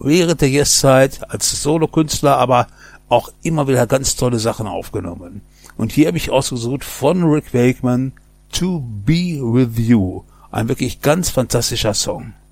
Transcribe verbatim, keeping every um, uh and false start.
während der Jesszeit als Solokünstler, aber auch immer wieder ganz tolle Sachen aufgenommen. Und hier habe ich ausgesucht von Rick Wakeman To Be With You. Ein wirklich ganz fantastischer Song.